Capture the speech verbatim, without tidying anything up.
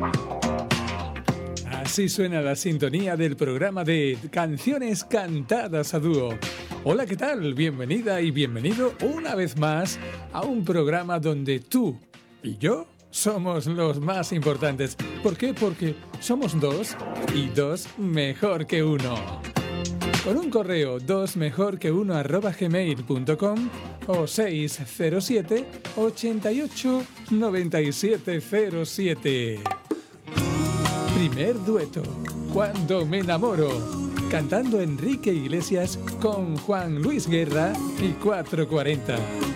Así suena la sintonía del programa de Canciones Cantadas a Dúo. Hola, ¿qué tal? Bienvenida y bienvenido una vez más a un programa donde tú y yo somos los más importantes. ¿Por qué? Porque somos dos y dos mejor que uno. Con un correo dos mejor que uno arroba gmail punto com o seis cero siete, ochenta y ocho, noventa y siete cero siete. Primer dueto, Cuando me enamoro, cantando Enrique Iglesias con Juan Luis Guerra y cuatrocientos cuarenta.